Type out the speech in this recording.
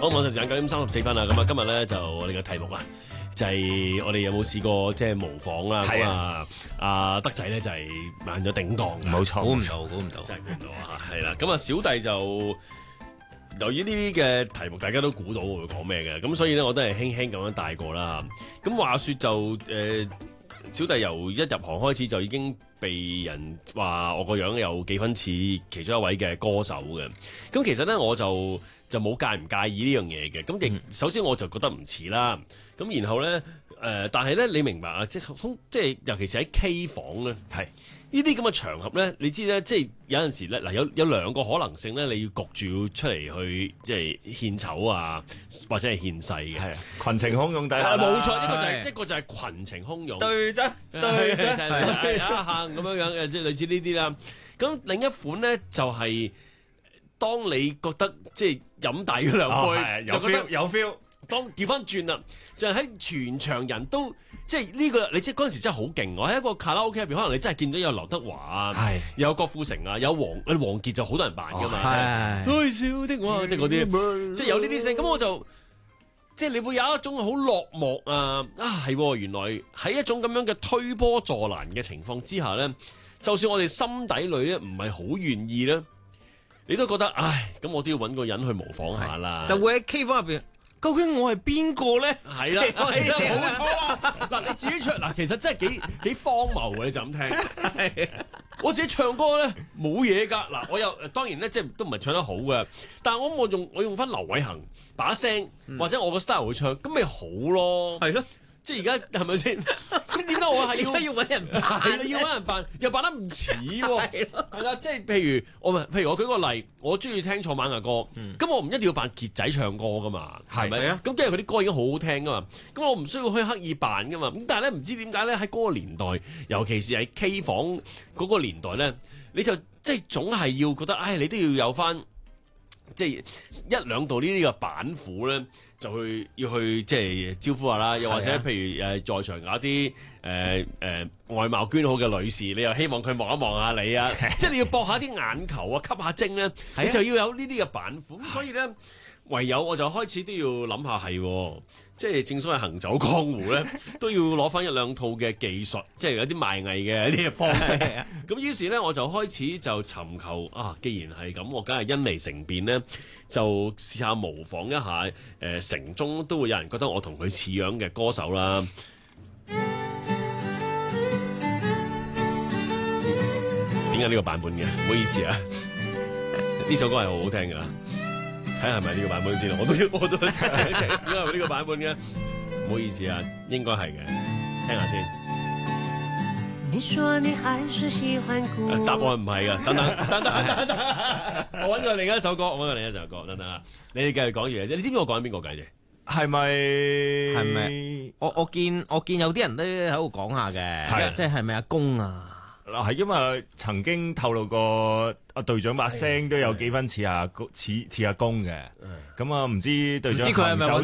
好，晚上時間9:34啦。咁啊，今日咧就我哋嘅題目啊，就係我哋有冇試過即係模仿啦。咁啊，阿德仔咧就係慢咗頂檔， 冇錯， 估唔到， 真係估唔到啊！係啦，咁啊，小弟就由於呢啲嘅題目，大家都估到我會講咩嘅，咁所以咧我都係輕輕咁樣帶過啦。咁話說就小弟由一入行開始就已經被人話我個樣有幾分似其中一位嘅歌手嘅。咁其實咧我就冇介唔介意呢樣嘢嘅。咁亦首先我就覺得唔似啦。咁然後咧但係咧你明白啊？即係尤其是喺 K 房咧，係呢啲咁嘅場合咧，你知咧，即係有陣時咧嗱，有兩個可能性咧，你要焗住要出嚟去即係獻醜啊，或者係獻世嘅。係群情洶湧底下， 冇錯，一個就係群情洶湧， 對啫， 咁樣嘅，即係類似呢啲啦。咁另一款咧就係當你覺得即係飲大咗兩杯， 有 feel。 當調翻轉啦，就係喺全場人都即係呢個，你即係嗰陣時真係好勁。我喺一個卡拉 OK 入邊，可能你真係見到有劉德華啊，有郭富城啊，有王傑就好多人扮噶嘛，愛笑的話即係嗰啲，即係有呢啲聲。咁我就即係你會有一種好落寞啊！係原來喺一種咁樣嘅推波助瀾嘅情況之下咧，就算我哋心底裏咧唔係好願意咧，你都覺得咁我都要揾個人去模仿下啦。 就會喺 K 房入邊。究竟我係邊個咧？ 係啦，冇錯啦。嗱，你自己唱嗱，其實真係幾荒謬嘅，你就咁聽。我自己唱歌咧冇嘢㗎。嗱，我又當然咧，即係都唔係唱得好嘅。但係我用翻劉偉恒把聲，或者我個 style 去唱，咁咪好咯。係咯。即係而家係咪先？咁點解我係要揾人扮？係要揾人扮，又扮得唔似喎。係啦，即係譬如我舉個例，我中意聽楚晚嘅歌，咁我唔一定要扮傑仔唱歌噶嘛，係咪啊？咁因為佢啲歌已經好好聽噶嘛，咁我唔需要去刻意扮噶嘛。咁但係咧，唔知點解咧喺嗰個年代，尤其是喺 K 房嗰個年代咧，你就即係總係要覺得，你都要有翻。即係一兩度呢啲嘅板斧咧，就要去即係招呼下啦。又或者譬如在場有啲外貌捐好嘅女士，你又希望佢望一望下你啊，即係你要博下啲眼球啊，吸下精咧，你就要有呢啲嘅板斧。咁所以咧，唯有我就開始都要諗下即係正所謂行走江湖咧，都要攞翻一兩套嘅技術，即係有啲賣藝嘅呢啲方式。咁於是咧，我就開始就尋求既然係咁，我梗係因利乘便咧，就試下模仿一下城中都會有人覺得我同佢似樣嘅歌手啦。點解呢個版本嘅？唔好意思啊，呢首歌係好好聽㗎。睇下係咪呢個版本先啦，我都睇，點解係咪呢個版本嘅？唔好意思啊，應該係嘅，聽下先。你說你還是喜歡答案唔係㗎，等，我揾過另一首歌，等等啊，你哋繼續講嘢啫。你知唔知我講緊邊個計啫？係咪？我見有啲人都喺度講下嘅，即係咪阿公啊？ 嗱，係因為曾經透露過阿隊長把聲都有幾分似阿公嘅，咁啊唔知隊長唔知佢係咪